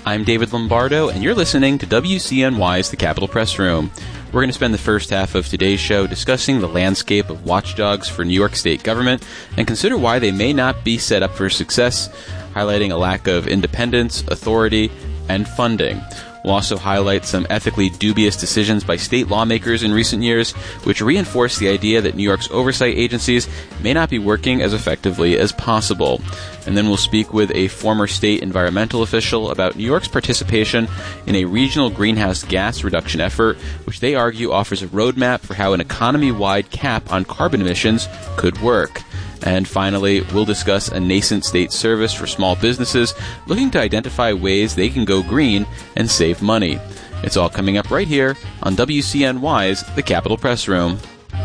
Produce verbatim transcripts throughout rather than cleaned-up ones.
I'm David Lombardo, and you're listening to W C N Y's The Capitol Press Room. We're going to spend the first half of today's show discussing the landscape of watchdogs for New York State government and consider why they may not be set up for success, highlighting a lack of independence, authority, and funding. We'll also highlight some ethically dubious decisions by state lawmakers in recent years, which reinforce the idea that New York's oversight agencies may not be working as effectively as possible. And then we'll speak with a former state environmental official about New York's participation in a regional greenhouse gas reduction effort, which they argue offers a roadmap for how an economy-wide cap on carbon emissions could work. And finally, we'll discuss a nascent state service for small businesses looking to identify ways they can go green and save money. It's all coming up right here on W C N Y's The Capitol Press Room.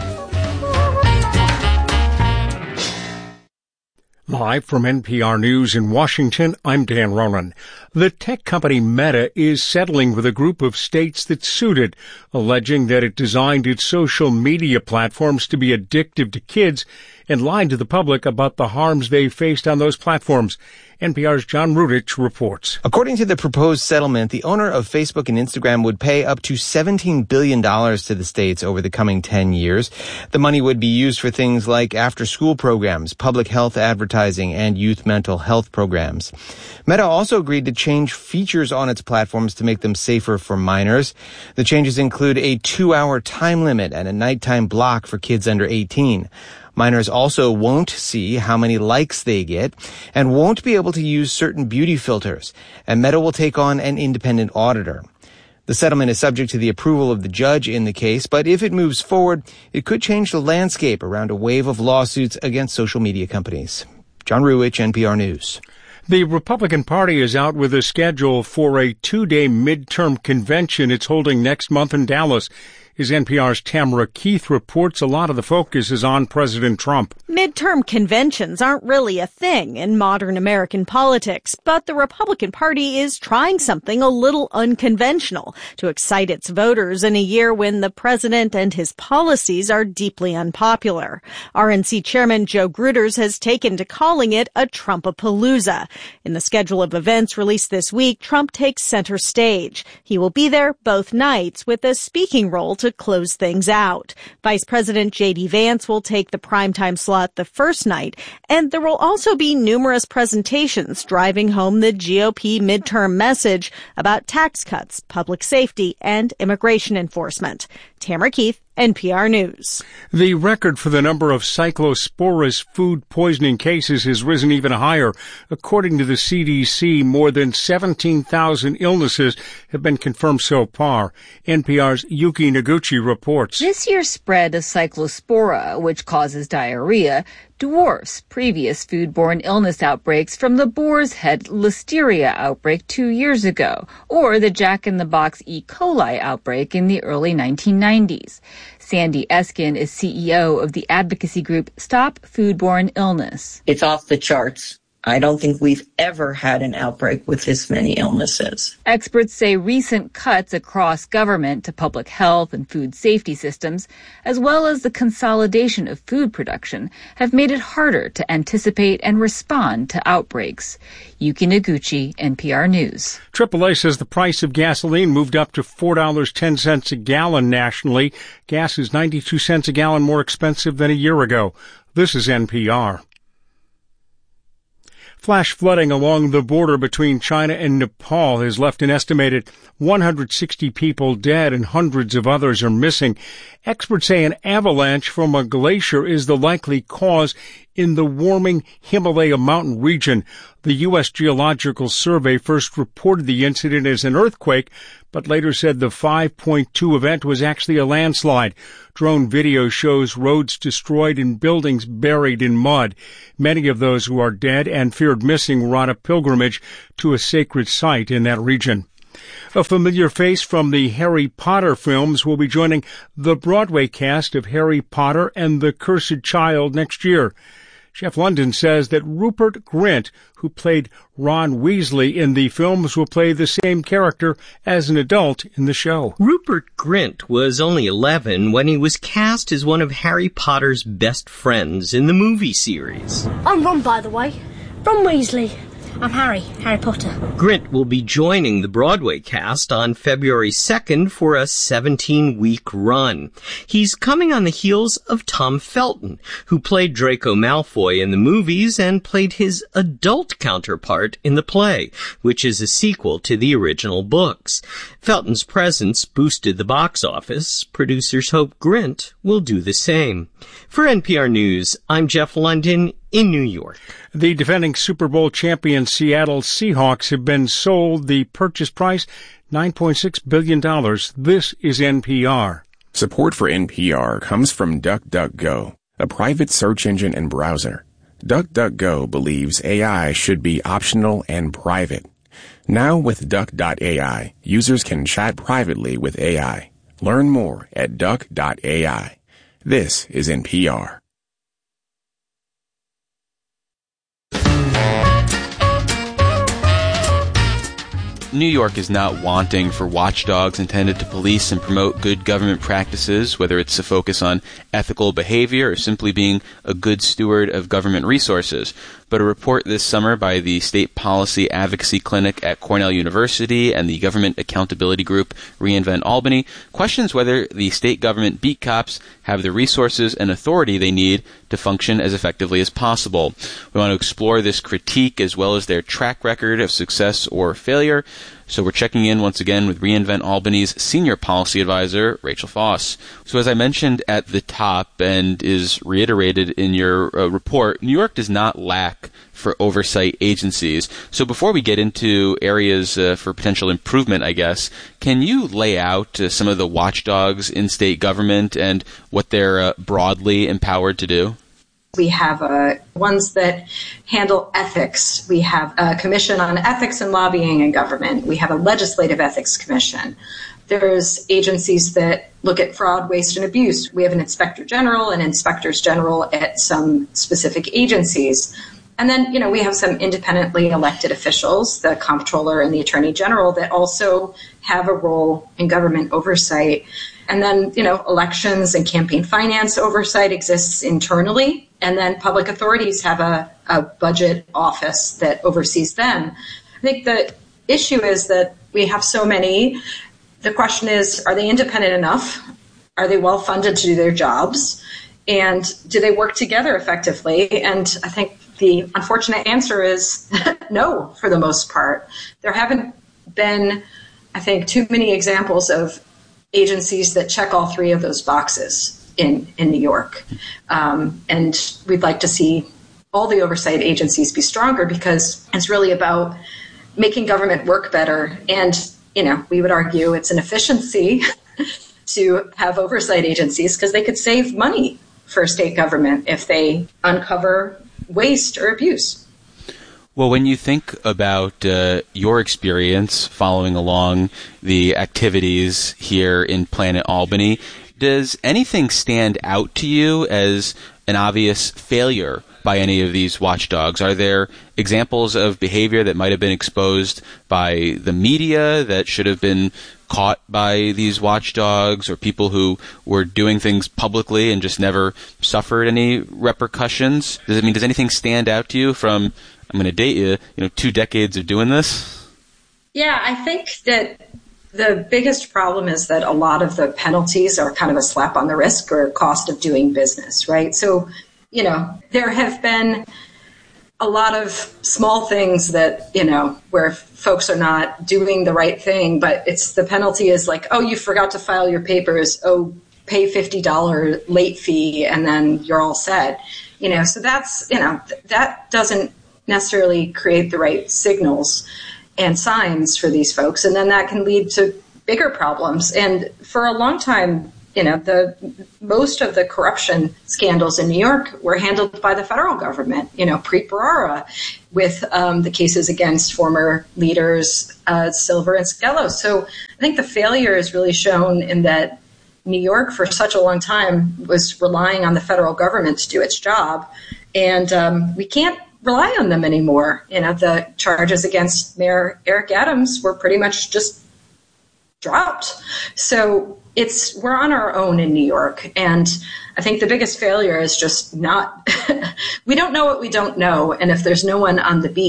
Live from N P R News in Washington, I'm Dan Ronan. The tech company Meta is settling with a group of states that sued it, alleging that it designed its social media platforms to be addictive to kids and lied to the public about the harms they faced on those platforms. N P R's John Rudich reports. According to the proposed settlement, the owner of Facebook and Instagram would pay up to seventeen billion dollars to the states over the coming ten years. The money would be used for things like after-school programs, public health advertising, and youth mental health programs. Meta also agreed to change features on its platforms to make them safer for minors. The changes include a two-hour time limit and a nighttime block for kids under eighteen. Minors also won't see how many likes they get and won't be able to use certain beauty filters, and Meta will take on an independent auditor. The settlement is subject to the approval of the judge in the case, but if it moves forward, it could change the landscape around a wave of lawsuits against social media companies. John Ruwich, N P R News. The Republican Party is out with a schedule for a two-day midterm convention it's holding next month in Dallas. As N P R's Tamara Keith reports, a lot of the focus is on President Trump. Midterm conventions aren't really a thing in modern American politics, but the Republican Party is trying something a little unconventional to excite its voters in a year when the president and his policies are deeply unpopular. R N C Chairman Joe Gruters has taken to calling it a Trumpapalooza. In the schedule of events released this week, Trump takes center stage. He will be there both nights with a speaking role to close things out. Vice President J D Vance will take the primetime slot the first night, and there will also be numerous presentations driving home the G O P midterm message about tax cuts, public safety, and immigration enforcement. Tamara Keith, N P R News. The record for the number of Cyclosporus food poisoning cases has risen even higher. According to the C D C, more than seventeen thousand illnesses have been confirmed so far. N P R's Yuki Noguchi reports. This year's spread of Cyclospora, which causes diarrhea, dwarfs previous foodborne illness outbreaks from the Boar's Head Listeria outbreak two years ago, or the Jack-in-the-Box E. coli outbreak in the early nineteen nineties. Sandy Eskin is C E O of the advocacy group Stop Foodborne Illness. It's off the charts. I don't think we've ever had an outbreak with this many illnesses. Experts say recent cuts across government to public health and food safety systems, as well as the consolidation of food production, have made it harder to anticipate and respond to outbreaks. Yuki Noguchi, N P R News. triple A says the price of gasoline moved up to four dollars and ten cents a gallon nationally. Gas is ninety-two cents a gallon more expensive than a year ago. This is N P R. Flash flooding along the border between China and Nepal has left an estimated one hundred sixty people dead and hundreds of others are missing. Experts say an avalanche from a glacier is the likely cause in the warming Himalaya mountain region. The U S Geological Survey first reported the incident as an earthquake, but later said the five point two event was actually a landslide. Drone video shows roads destroyed and buildings buried in mud. Many of those who are dead and feared missing were on a pilgrimage to a sacred site in that region. A familiar face from the Harry Potter films will be joining the Broadway cast of Harry Potter and the Cursed Child next year. Jeff London says that Rupert Grint, who played Ron Weasley in the films, will play the same character as an adult in the show. Rupert Grint was only eleven when he was cast as one of Harry Potter's best friends in the movie series. I'm Ron, by the way. Ron Weasley. I'm Harry, Harry Potter. Grint will be joining the Broadway cast on February second for a seventeen-week run. He's coming on the heels of Tom Felton, who played Draco Malfoy in the movies and played his adult counterpart in the play, which is a sequel to the original books. Felton's presence boosted the box office. Producers hope Grint will do the same. For N P R News, I'm Jeff London in New York. The defending Super Bowl champion Seattle Seahawks have been sold. The purchase price, nine point six billion dollars. This is N P R. Support for N P R comes from DuckDuckGo, a private search engine and browser. DuckDuckGo believes A I should be optional and private. Now with Duck dot A I, users can chat privately with A I. Learn more at Duck dot A I. This is N P R. New York is not wanting for watchdogs intended to police and promote good government practices, whether it's a focus on ethical behavior or simply being a good steward of government resources. But a report this summer by the State Policy Advocacy Clinic at Cornell University and the Government Accountability Group Reinvent Albany questions whether the state government beat cops have the resources and authority they need to function as effectively as possible. We want to explore this critique as well as their track record of success or failure. So we're checking in once again with Reinvent Albany's Senior Policy Advisor, Rachel Foss. So as I mentioned at the top and is reiterated in your uh, report, New York does not lack for oversight agencies. So before we get into areas uh, for potential improvement, I guess, can you lay out uh, some of the watchdogs in state government and what they're uh, broadly empowered to do? We have uh, ones that handle ethics. We have a commission on ethics and lobbying in government. We have a legislative ethics commission. There's agencies that look at fraud, waste, and abuse. We have an inspector general and inspectors general at some specific agencies. And then, you know, we have some independently elected officials, the comptroller and the attorney general, that also have a role in government oversight. And then, you know, elections and campaign finance oversight exists internally. And then public authorities have a, a budget office that oversees them. I think the issue is that we have so many. The question is, are they independent enough? Are they well funded to do their jobs? And do they work together effectively? And I think the unfortunate answer is no, for the most part. There haven't been, I think, too many examples of agencies that check all three of those boxes in, in New York. Um, and we'd like to see all the oversight agencies be stronger because it's really about making government work better. And, you know, we would argue it's an efficiency to have oversight agencies because they could save money for state government if they uncover waste or abuse. Well, when you think about uh, your experience following along the activities here in Planet Albany, does anything stand out to you as an obvious failure by any of these watchdogs? Are there examples of behavior that might have been exposed by the media that should have been caught by these watchdogs, or people who were doing things publicly and just never suffered any repercussions? Does it mean, does anything stand out to you from, I'm going to date you, you know, two decades of doing this? Yeah, I think that the biggest problem is that a lot of the penalties are kind of a slap on the wrist or cost of doing business, right? So, you know, there have been a lot of small things that, you know, where folks are not doing the right thing, but it's the penalty is like, oh, you forgot to file your papers. Oh, pay fifty dollars late fee and then you're all set. You know, so that's, you know, th- that doesn't necessarily create the right signals and signs for these folks. And then that can lead to bigger problems. And for a long time, you know, the most of the corruption scandals in New York were handled by the federal government, you know, pre-Ferrara, with um, the cases against former leaders uh, Silver and Skelos. So I think the failure is really shown in that New York for such a long time was relying on the federal government to do its job. And um, we can't rely on them anymore. You know, the charges against Mayor Eric Adams were pretty much just dropped. So it's we're on our own in New York. And I think the biggest failure is just not, we don't know what we don't know. And if there's no one on the beat,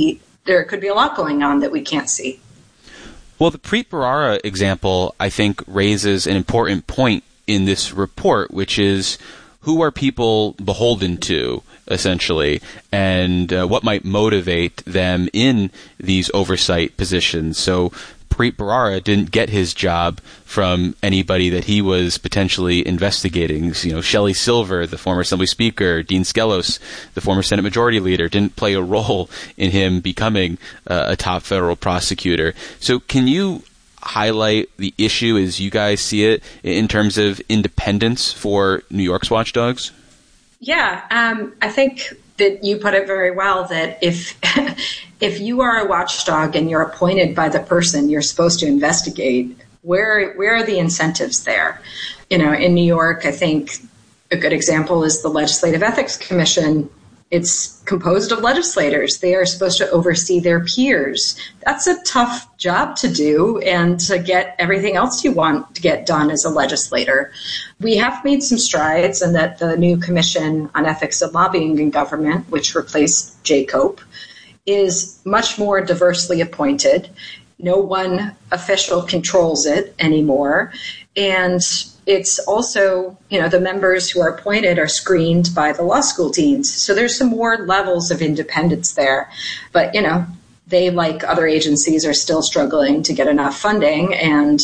there could be a lot going on that we can't see. Well, the Preet Bharara example, I think, raises an important point in this report, which is who are people beholden to, essentially, and uh, what might motivate them in these oversight positions. So Preet Bharara didn't get his job from anybody that he was potentially investigating. You know, Shelley Silver, the former Assembly Speaker, Dean Skelos, the former Senate Majority Leader, didn't play a role in him becoming uh, a top federal prosecutor. So can you highlight the issue as you guys see it in terms of independence for New York's watchdogs? Yeah, um, I think that you put it very well, that if if you are a watchdog and you're appointed by the person you're supposed to investigate, where where are the incentives there? You know, in New York, I think a good example is the Legislative Ethics Commission. It's composed of legislators. They are supposed to oversee their peers. That's a tough job to do and to get everything else you want to get done as a legislator. We have made some strides in that the new Commission on Ethics and Lobbying in Government, which replaced J COPE, is much more diversely appointed. No one official controls it anymore. And it's also, you know, the members who are appointed are screened by the law school deans. So there's some more levels of independence there. But, you know, they, like other agencies, are still struggling to get enough funding. And,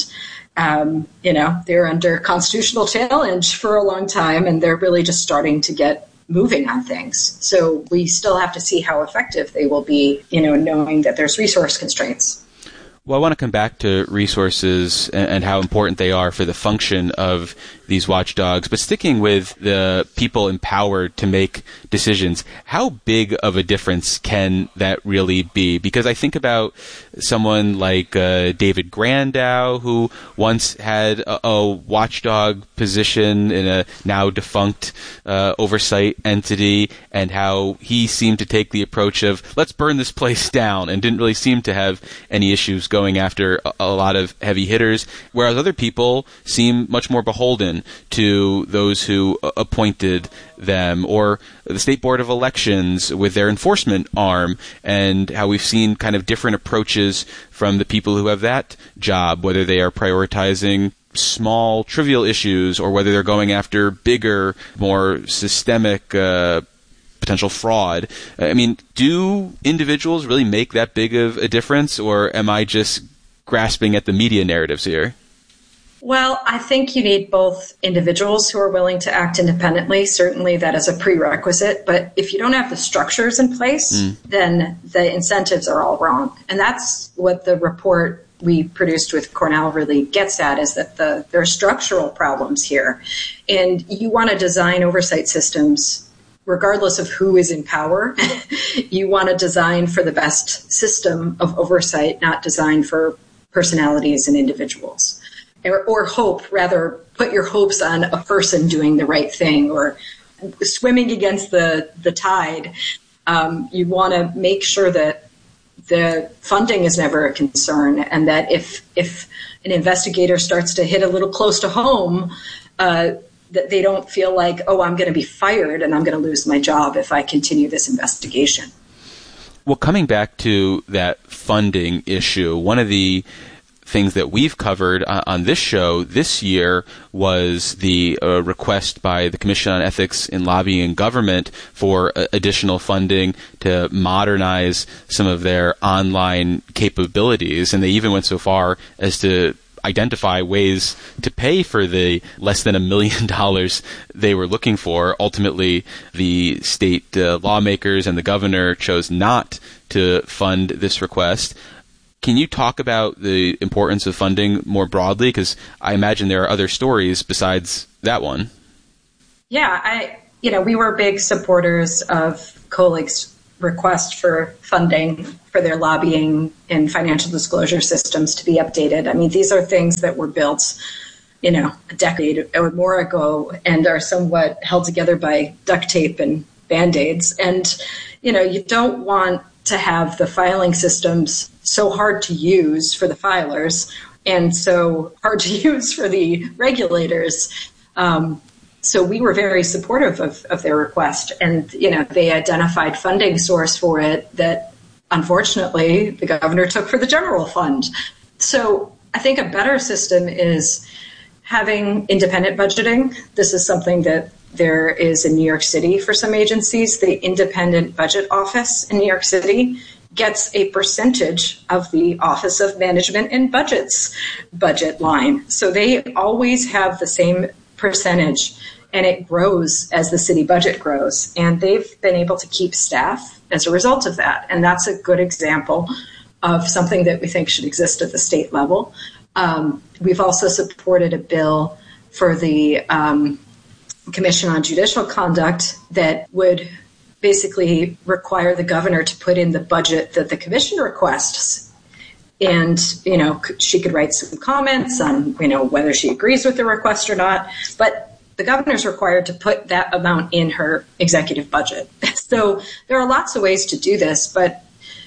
um, you know, they're under constitutional challenge for a long time, and they're really just starting to get moving on things. So we still have to see how effective they will be, you know, knowing that there's resource constraints. Well, I want to come back to resources and, and how important they are for the function of these watchdogs, but sticking with the people empowered to make decisions, how big of a difference can that really be? Because I think about someone like uh, David Grandow, who once had a, a watchdog position in a now defunct uh, oversight entity, and how he seemed to take the approach of, let's burn this place down, and didn't really seem to have any issues going after a, a lot of heavy hitters, whereas other people seem much more beholden to those who uh, appointed them, or the State Board of Elections with their enforcement arm, and how we've seen kind of different approaches from the people who have that job, whether they are prioritizing small, trivial issues, or whether they're going after bigger, more systemic uh, potential fraud. I mean, do individuals really make that big of a difference, or am I just grasping at the media narratives here? Well, I think you need both individuals who are willing to act independently. Certainly that is a prerequisite. But if you don't have the structures in place, mm. then the incentives are all wrong. And that's what the report we produced with Cornell really gets at, is that the there are structural problems here. And you want to design oversight systems regardless of who is in power. You want to design for the best system of oversight, not design for personalities and individuals. Or, or hope, rather, put your hopes on a person doing the right thing or swimming against the, the tide. Um, you want to make sure that the funding is never a concern, and that if if an investigator starts to hit a little close to home, uh, that they don't feel like, oh, I'm going to be fired and I'm going to lose my job if I continue this investigation. Well, coming back to that funding issue, one of the things that we've covered uh, on this show this year was the uh, request by the Commission on Ethics in Lobbying and Government for uh, additional funding to modernize some of their online capabilities. And they even went so far as to identify ways to pay for the less than a million dollars they were looking for. Ultimately, the state uh, lawmakers and the governor chose not to fund this request. Can you talk about the importance of funding more broadly? Because I imagine there are other stories besides that one. Yeah, I, you know, we were big supporters of Kolig's request for funding for their lobbying and financial disclosure systems to be updated. I mean, these are things that were built, you know, a decade or more ago and are somewhat held together by duct tape and Band-Aids. And, you know, you don't want to have the filing systems so hard to use for the filers and so hard to use for the regulators. Um, so we were very supportive of, of their request. And, you know, they identified funding source for it that unfortunately, the governor took for the general fund. So I think a better system is having independent budgeting. This is something that there is in New York City for some agencies. The Independent Budget Office in New York City gets a percentage of the Office of Management and Budget's budget line. So they always have the same percentage, and it grows as the city budget grows. And they've been able to keep staff as a result of that. And that's a good example of something that we think should exist at the state level. Um, we've also supported a bill for the um, Commission on Judicial Conduct that would basically require the governor to put in the budget that the commission requests. And, you know, she could write some comments on, you know, whether she agrees with the request or not. But the governor's required to put that amount in her executive budget. So there are lots of ways to do this. But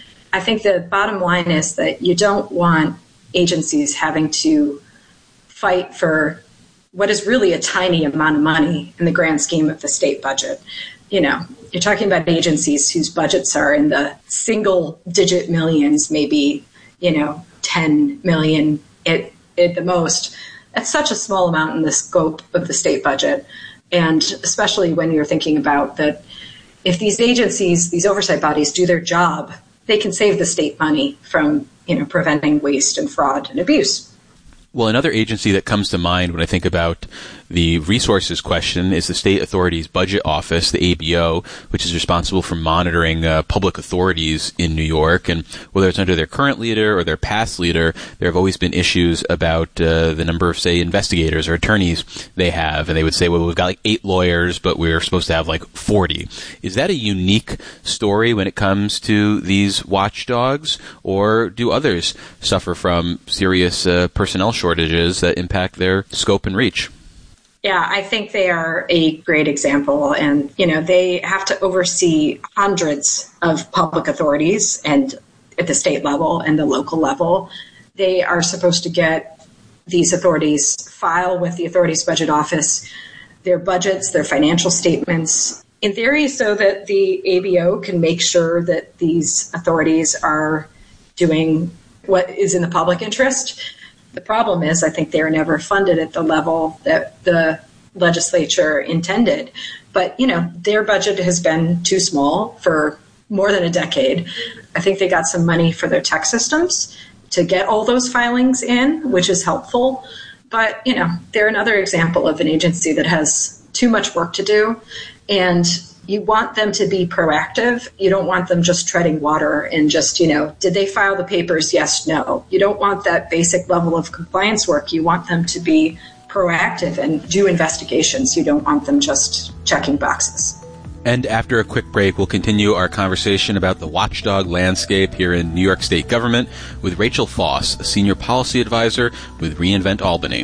I think the bottom line is that you don't want agencies having to fight for what is really a tiny amount of money in the grand scheme of the state budget. You know, you're talking about agencies whose budgets are in the single digit millions, maybe, you know, ten million at, at the most. That's such a small amount in the scope of the state budget. And especially when you're thinking about that, if these agencies, these oversight bodies do their job, they can save the state money from, you know, preventing waste and fraud and abuse. Well, another agency that comes to mind when I think about the resources question is the State Authorities Budget Office, the A B O, which is responsible for monitoring uh, public authorities in New York. And whether it's under their current leader or their past leader, there have always been issues about uh, the number of, say, investigators or attorneys they have. And they would say, well, we've got like eight lawyers, but we're supposed to have like forty. Is that a unique story when it comes to these watchdogs, or do others suffer from serious uh, personnel shortages that impact their scope and reach? Yeah, I think they are a great example. And, you know, they have to oversee hundreds of public authorities, and at the state level and the local level. They are supposed to get these authorities file with the Authorities Budget Office their budgets, their financial statements, in theory, so that the A B O can make sure that these authorities are doing what is in the public interest. The problem is, I think they are never funded at the level that the legislature intended. But, you know, their budget has been too small for more than a decade. I think they got some money for their tech systems to get all those filings in, which is helpful. But, you know, they're another example of an agency that has too much work to do. And you want them to be proactive. You don't want them just treading water and just, you know, did they file the papers? Yes, no. You don't want that basic level of compliance work. You want them to be proactive and do investigations. You don't want them just checking boxes. And after a quick break, we'll continue our conversation about the watchdog landscape here in New York State government with Rachel Foss, a senior policy advisor with reInvent Albany.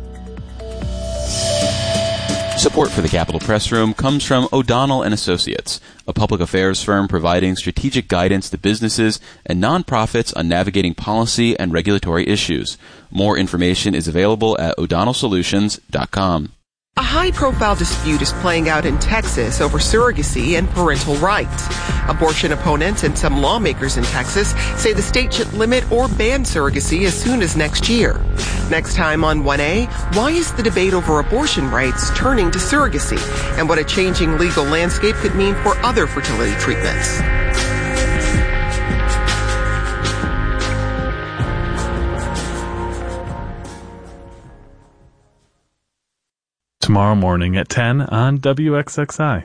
Support for the Capitol Press Room comes from O'Donnell and Associates, a public affairs firm providing strategic guidance to businesses and nonprofits on navigating policy and regulatory issues. More information is available at o'donnell solutions dot com. A high-profile dispute is playing out in Texas over surrogacy and parental rights. Abortion opponents and some lawmakers in Texas say the state should limit or ban surrogacy as soon as next year. Next time on one A, why is the debate over abortion rights turning to surrogacy, and what a changing legal landscape could mean for other fertility treatments? Tomorrow morning at ten on W X X I.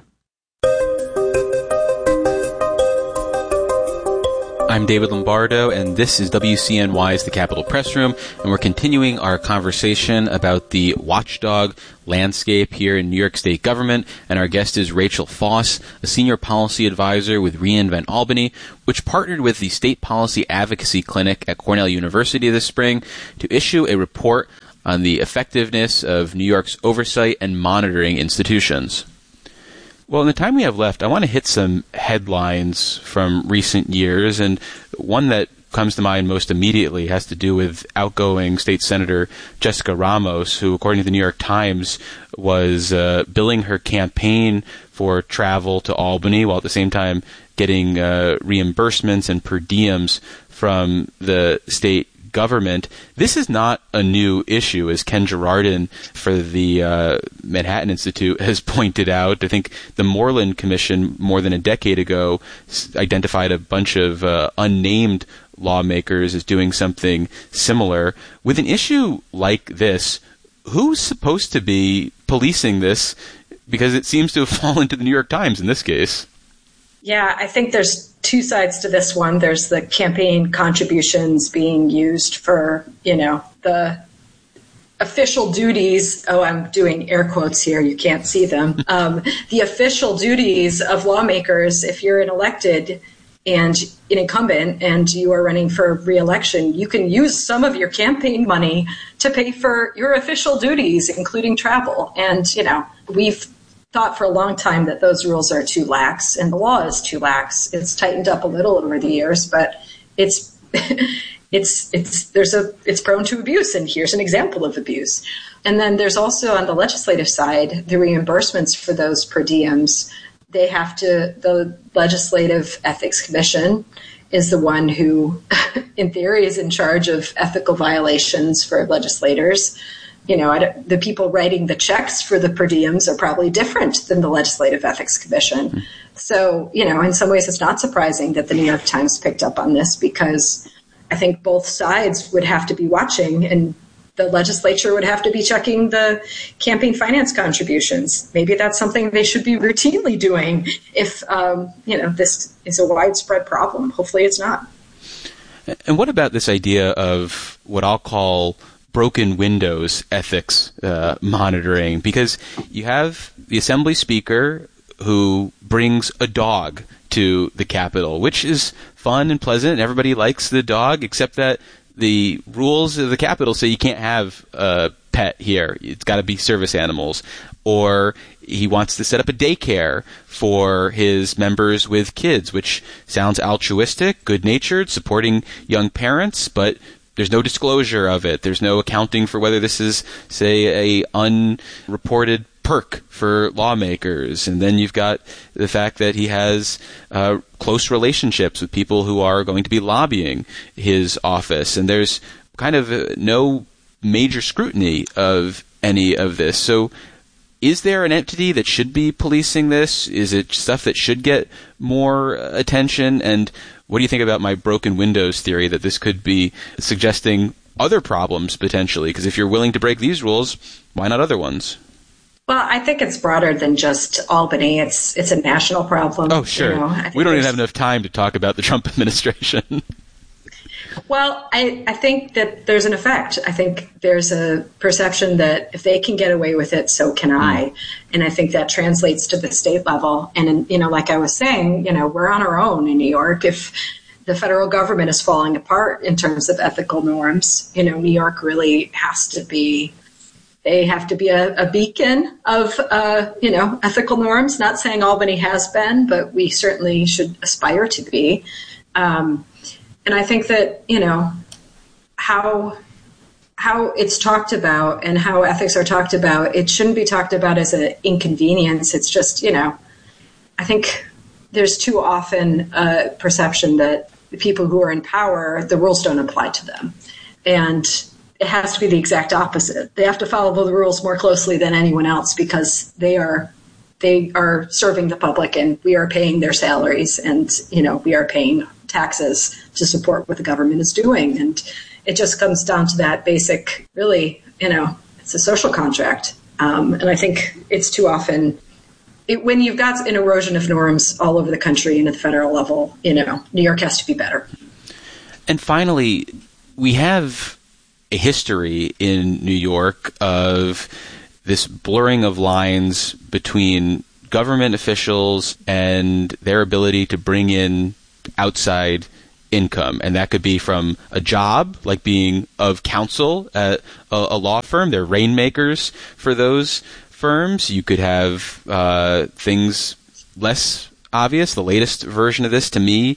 I'm David Lombardo, and this is W C N Y's The Capitol Press Room, and we're continuing our conversation about the watchdog landscape here in New York State government, and our guest is Rachel Foss, a senior policy advisor with reInvent Albany, which partnered with the State Policy Advocacy Clinic at Cornell University this spring to issue a report on the effectiveness of New York's oversight and monitoring institutions. Well, in the time we have left, I want to hit some headlines from recent years, and one that comes to mind most immediately has to do with outgoing State Senator Jessica Ramos, who, according to the New York Times, was uh, billing her campaign for travel to Albany while at the same time getting uh, reimbursements and per diems from the state government. This is not a new issue, as Ken Girardin for the uh, Manhattan Institute has pointed out. I think the Moreland Commission more than a decade ago identified a bunch of uh, unnamed lawmakers as doing something similar. With an issue like this, who's supposed to be policing this? Because it seems to have fallen to the New York Times in this case. Yeah, I think there's two sides to this one. There's the campaign contributions being used for, you know, the official duties. Oh, I'm doing air quotes here. You can't see them. Um, the official duties of lawmakers, if you're an elected and an incumbent and you are running for re-election, you can use some of your campaign money to pay for your official duties, including travel. And, you know, we've thought for a long time that those rules are too lax, and the law is too lax. It's tightened up a little over the years, but it's it's it's there's a it's prone to abuse, and here's an example of abuse. And then there's also on the legislative side the reimbursements for those per diems. They have to the Legislative Ethics Commission is the one who, in theory, is in charge of ethical violations for legislators. You know, the people writing the checks for the per diems are probably different than the Legislative Ethics Commission. Mm. So, you know, in some ways it's not surprising that the New York Times picked up on this, because I think both sides would have to be watching, and the legislature would have to be checking the campaign finance contributions. Maybe that's something they should be routinely doing if, um, you know, this is a widespread problem. Hopefully it's not. And what about this idea of what I'll call broken windows ethics uh, monitoring? Because you have the Assembly Speaker who brings a dog to the Capitol, which is fun and pleasant, and everybody likes the dog, except that the rules of the Capitol say you can't have a pet here. It's got to be service animals. Or he wants to set up a daycare for his members with kids, which sounds altruistic, good-natured, supporting young parents, but there's no disclosure of it. There's no accounting for whether this is, say, a unreported perk for lawmakers. And then you've got the fact that he has uh, close relationships with people who are going to be lobbying his office. And there's kind of uh, no major scrutiny of any of this. So is there an entity that should be policing this? Is it stuff that should get more attention? And what do you think about my broken windows theory that this could be suggesting other problems potentially? Because if you're willing to break these rules, why not other ones? Well, I think it's broader than just Albany. It's it's a national problem. Oh, sure. You know, we don't even have enough time to talk about the Trump administration. Well, I, I think that there's an effect. I think there's a perception that if they can get away with it, so can I. Mm. And I think that translates to the state level. And, you know, like I was saying, you know, we're on our own in New York. If the federal government is falling apart in terms of ethical norms, you know, New York really has to be, they have to be a, a beacon of, uh, you know, ethical norms. Not saying Albany has been, but we certainly should aspire to be. Um, And I think that, you know, how how it's talked about and how ethics are talked about, it shouldn't be talked about as an inconvenience. It's just, you know, I think there's too often a perception that the people who are in power, the rules don't apply to them. And it has to be the exact opposite. They have to follow the rules more closely than anyone else because they are they are serving the public and we are paying their salaries and, you know, we are paying taxes to support what the government is doing. And it just comes down to that basic, really, you know, it's a social contract. Um, and I think it's too often, it, when you've got an erosion of norms all over the country and at the federal level, you know, New York has to be better. And finally, we have a history in New York of this blurring of lines between government officials and their ability to bring in outside income. And that could be from a job, like being of counsel at a, a law firm. They're rainmakers for those firms. You could have uh, things less obvious. The latest version of this, to me,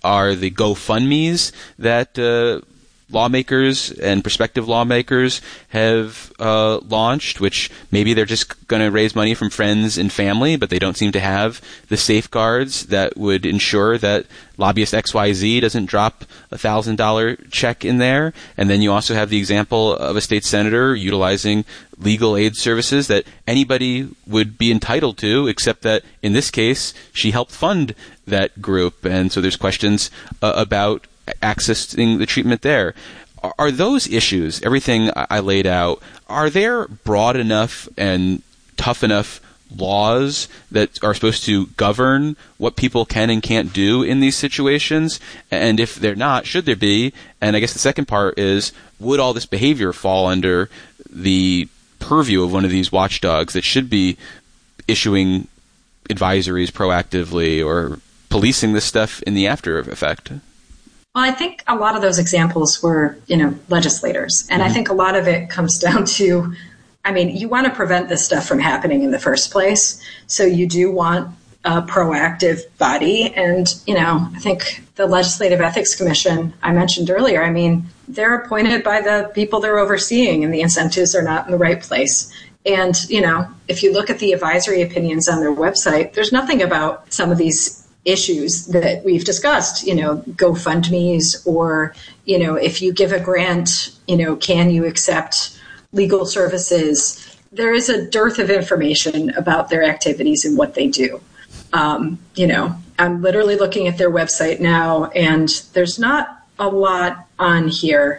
are the GoFundMes that uh, lawmakers and prospective lawmakers have uh, launched, which maybe they're just going to raise money from friends and family, but they don't seem to have the safeguards that would ensure that lobbyist X Y Z doesn't drop a one thousand dollars check in there. And then you also have the example of a state senator utilizing legal aid services that anybody would be entitled to, except that in this case, she helped fund that group. And so there's questions uh, about accessing the treatment there. Are, are those issues, everything I laid out, are there broad enough and tough enough laws that are supposed to govern what people can and can't do in these situations? And if they're not, should there be? And I guess the second part is, would all this behavior fall under the purview of one of these watchdogs that should be issuing advisories proactively or policing this stuff in the after effect? Well, I think a lot of those examples were, you know, legislators. And mm-hmm. I think a lot of it comes down to, I mean, you want to prevent this stuff from happening in the first place. So you do want a proactive body. And, you know, I think the Legislative Ethics Commission I mentioned earlier, I mean, they're appointed by the people they're overseeing and the incentives are not in the right place. And, you know, if you look at the advisory opinions on their website, there's nothing about some of these issues that we've discussed, you know, GoFundMes, or, you know, if you give a grant, you know, can you accept legal services? There is a dearth of information about their activities and what they do. Um, you know, I'm literally looking at their website now, and there's not a lot on here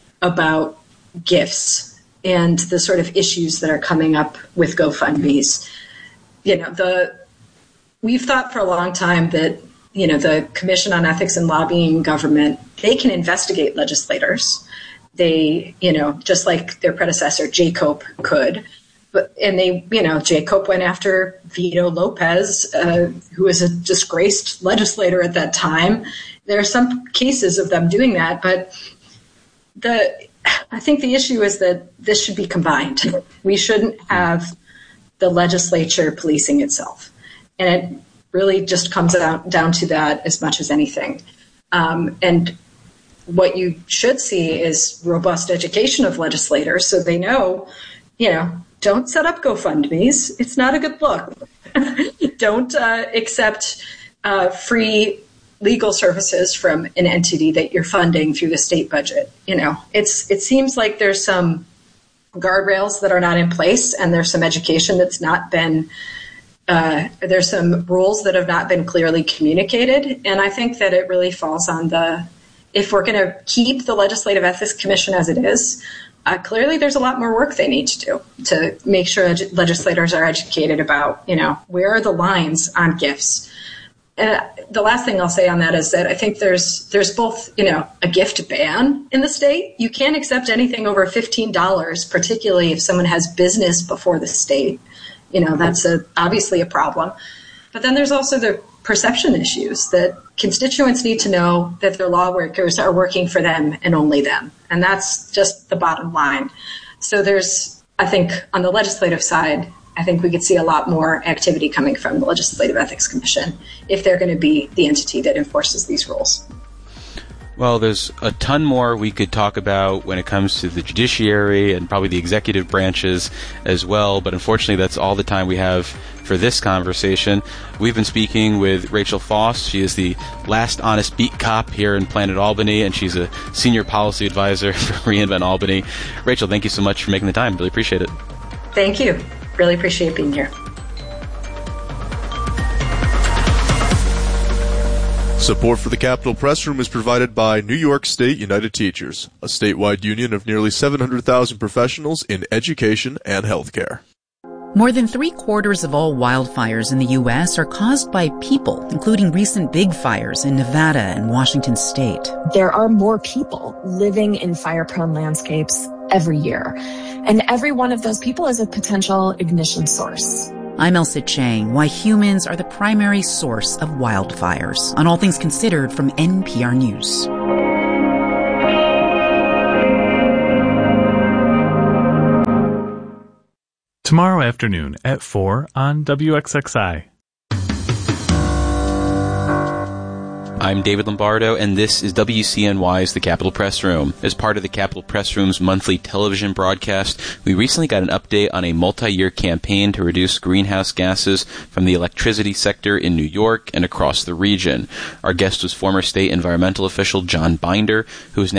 about gifts and the sort of issues that are coming up with GoFundMes. You know, the We've thought for a long time that, you know, the Commission on Ethics and Lobbying in Government, they can investigate legislators. They, you know, just like their predecessor, Jay Cope, could. But, and they, you know, Jay Cope went after Vito Lopez, uh, who was a disgraced legislator at that time. There are some cases of them doing that, but the I think the issue is that this should be combined. We shouldn't have the legislature policing itself. And it really just comes out, down to that as much as anything. Um, and what you should see is robust education of legislators so they know, you know, don't set up GoFundMes. It's not a good look. Don't uh, accept uh, free legal services from an entity that you're funding through the state budget. You know, it's it seems like there's some guardrails that are not in place, and there's some education that's not been Uh, there's some rules that have not been clearly communicated. And I think that it really falls on the, if we're going to keep the Legislative Ethics Commission as it is, uh, clearly there's a lot more work they need to do to make sure leg- legislators are educated about, you know, where are the lines on gifts. And the last thing I'll say on that is that I think there's there's both, you know, a gift ban in the state. You can't accept anything over fifteen dollars, particularly if someone has business before the state. You know, that's a, obviously a problem. But then there's also the perception issues that constituents need to know that their law workers are working for them and only them. And that's just the bottom line. So there's, I think, on the legislative side, I think we could see a lot more activity coming from the Legislative Ethics Commission if they're going to be the entity that enforces these rules. Well, there's a ton more we could talk about when it comes to the judiciary and probably the executive branches as well, but unfortunately that's all the time we have for this conversation. We've been speaking with Rachel Foss. She is the last honest beat cop here in Planet Albany, and she's a senior policy advisor for Reinvent Albany. Rachel, thank you so much for making the time. Really appreciate it. Thank you. Really appreciate being here. Support for the Capitol Press Room is provided by New York State United Teachers, a statewide union of nearly seven hundred thousand professionals in education and healthcare. More than three quarters of all wildfires in the U S are caused by people, including recent big fires in Nevada and Washington state. There are more people living in fire-prone landscapes every year, and every one of those people is a potential ignition source. I'm Elsa Chang. Why humans are the primary source of wildfires on All Things Considered from N P R News. Tomorrow afternoon at four on W X X I. I'm David Lombardo, and this is W C N Y's The Capitol Press Room. As part of the Capitol Press Room's monthly television broadcast, we recently got an update on a multi-year campaign to reduce greenhouse gases from the electricity sector in New York and across the region. Our guest was former state environmental official John Binder, who is now